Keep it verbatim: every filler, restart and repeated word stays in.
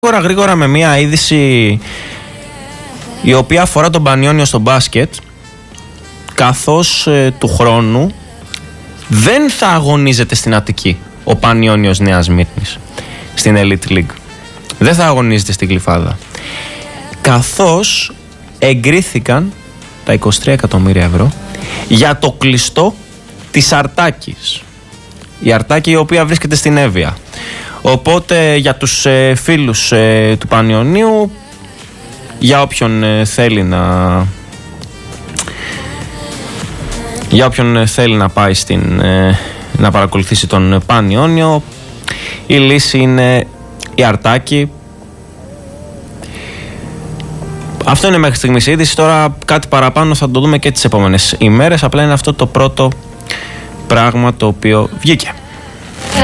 Γρήγορα γρήγορα με μια είδηση η οποία αφορά τον Πανιόνιο στο μπάσκετ, καθώς ε, του χρόνου δεν θα αγωνίζεται στην Αττική ο Πανιόνιος Νέας Μύρνης στην Elite League. Δεν θα αγωνίζεται στην Γλυφάδα, καθώς εγκρίθηκαν τα είκοσι τρία εκατομμύρια ευρώ για το κλειστό της Αρτάκης. Η Αρτάκη η οποία βρίσκεται στην Εύβοια. Οπότε για τους ε, φίλους ε, του Πανιωνίου, για όποιον ε, θέλει να για όποιον ε, θέλει να πάει στην, ε, να παρακολουθήσει τον Πανιόνιο, η λύση είναι η Αρτάκη. Αυτό είναι μέχρι στιγμής η είδηση. Τώρα κάτι παραπάνω θα το δούμε και τις επόμενες ημέρες. Απλά είναι αυτό το πρώτο πράγμα το οποίο βγήκε.